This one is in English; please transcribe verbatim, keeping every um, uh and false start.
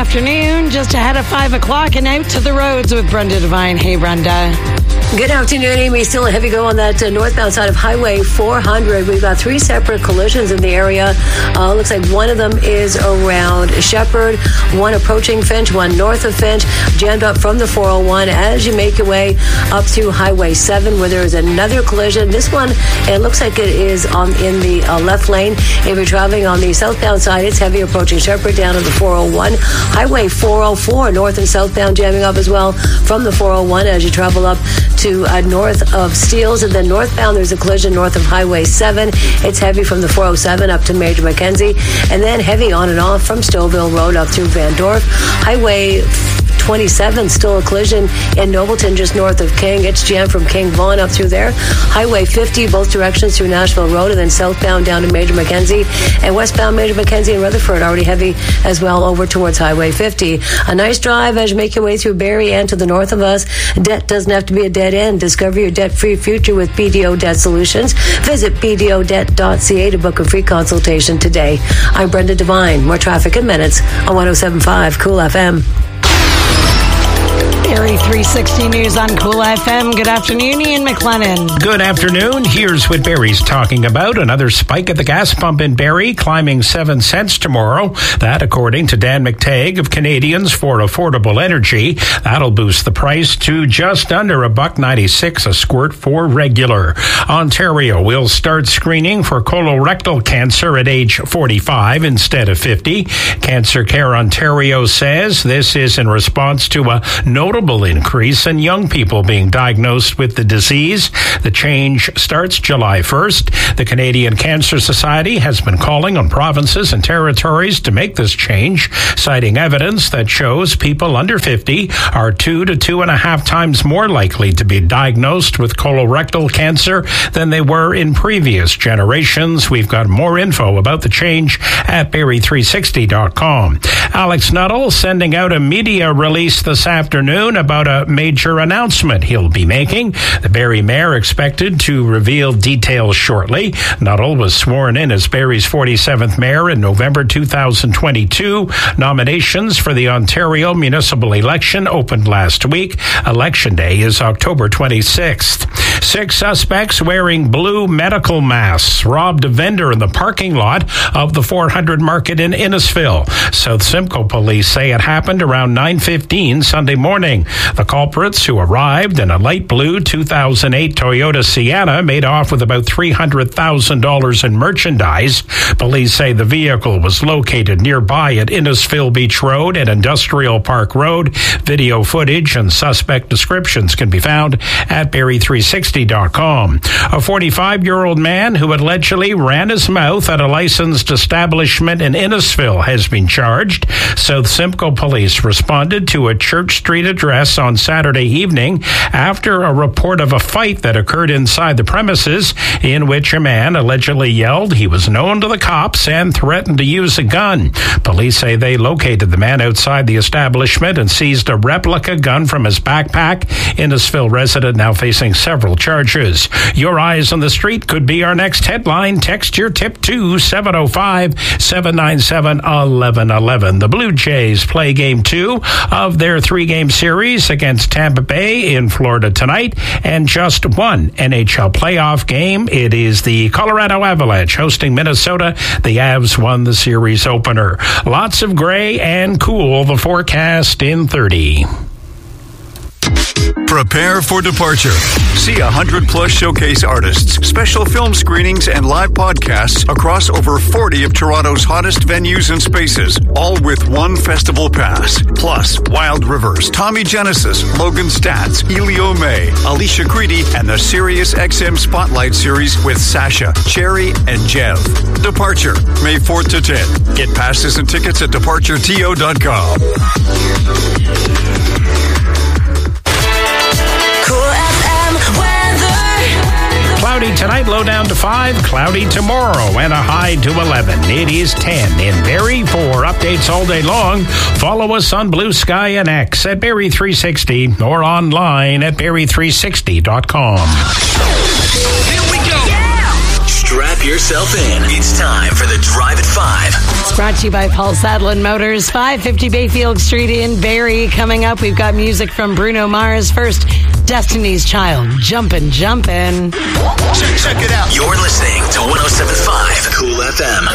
afternoon. Just ahead of five o'clock and out to the roads with Brenda Devine. Hey, Brenda. Good afternoon, Amy. Still a heavy go on that uh, northbound side of Highway four hundred. We've got three separate collisions in the area. Uh, looks like one of them is around Shepherd, one approaching Finch, one north of Finch, jammed up from the four oh one as you make your way up to Highway seven, where there is another collision. This one, it looks like it is on in the uh, left lane. If you're traveling on the southbound side, it's heavy approaching Shepherd down to the four oh one. Highway four oh four, north and southbound, jamming up as well from the four oh one as you travel up to uh, north of Steeles, and then northbound there's a collision north of Highway seven. It's heavy from the four oh seven up to Major Mackenzie, and then heavy on and off from Stouffville Road up through Van Dorp. Highway twenty-seven, still a collision in Nobleton just north of King. It's jammed from King Vaughan up through there. Highway fifty, both directions through Nashville Road, and then southbound down to Major Mackenzie, and westbound Major Mackenzie and Rutherford already heavy as well over towards Highway fifty. A nice drive as you make your way through Barrie and to the north of us. Debt doesn't have to be a dead end. Discover your debt-free future with B D O Debt Solutions. Visit b d o debt dot c a to book a free consultation today. I'm Brenda Devine. More traffic in minutes on one oh seven point five Cool F M. Barrie three sixty News on Cool F M. Good afternoon, Ian McLennan. Good afternoon. Here's what Barrie's talking about. Another spike at the gas pump in Barrie, climbing seven cents tomorrow. That, according to Dan McTagg of Canadians for Affordable Energy. That'll boost the price to just under a buck ninety-six a squirt for regular. Ontario will start screening for colorectal cancer at age forty-five instead of fifty. Cancer Care Ontario says this is in response to a notable increase in young people being diagnosed with the disease. The change starts July first. The Canadian Cancer Society has been calling on provinces and territories to make this change, citing evidence that shows people under fifty are two to two and a half times more likely to be diagnosed with colorectal cancer than they were in previous generations. We've got more info about the change at barrie three sixty dot com. Alex Nuttall sending out a media release this afternoon about a major announcement he'll be making. The Barrie mayor expected to reveal details shortly. Nuttall was sworn in as Barrie's forty-seventh mayor in November two thousand twenty-two. Nominations for the Ontario municipal election opened last week. Election day is October twenty-sixth. Six suspects wearing blue medical masks robbed a vendor in the parking lot of the four hundred Market in Innisfil. South Simcoe police say it happened around nine fifteen Sunday morning. The culprits, who arrived in a light blue two thousand eight Toyota Sienna, made off with about three hundred thousand dollars in merchandise. Police say the vehicle was located nearby at Innisfil Beach Road and Industrial Park Road. Video footage and suspect descriptions can be found at barrie three sixty dot com. A forty-five-year-old man who allegedly ran his mouth at a licensed establishment in Innisfil has been charged. South Simcoe police responded to a Church Street address on Saturday evening after a report of a fight that occurred inside the premises, in which a man allegedly yelled he was known to the cops and threatened to use a gun. Police say they located the man outside the establishment and seized a replica gun from his backpack. Innisfil resident now facing several charges. Your eyes on the street could be our next headline. Text your tip to seven oh five, seven nine seven, eleven eleven. The Blue Jays play game two of their three-game series against Tampa Bay in Florida tonight, and just one N H L playoff game. It is the Colorado Avalanche hosting Minnesota. The Avs won the series opener. Lots of gray and cool. The forecast in thirty. Prepare for departure. See one hundred plus showcase artists, special film screenings, and live podcasts across over forty of Toronto's hottest venues and spaces, all with one festival pass. Plus, Wild Rivers, Tommy Genesis, Logan Stats, Elio May, Alicia Creedy, and the Sirius X M Spotlight Series with Sasha, Cherry, and Jev. Departure, May fourth to tenth. Get passes and tickets at departure t o dot com. Cloudy tonight, low down to five. Cloudy tomorrow, and a high to eleven. It is ten in Barrie. For updates all day long, follow us on Blue Sky and X at Barrie three sixty or online at barrie three sixty dot com. Here we go. Yeah. Strap Strap yourself in. It's time for the Drive at five. It's brought to you by Paul Sadlin Motors, five fifty Bayfield Street in Barrie. Coming up, we've got music from Bruno Mars. First, Destiny's Child, Jumpin' Jumpin'. Check, check it out. You're listening to one oh seven point five Cool F M.